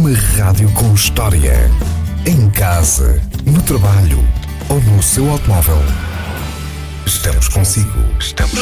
Uma rádio com história. Em casa, no trabalho ou no seu automóvel. Estamos consigo.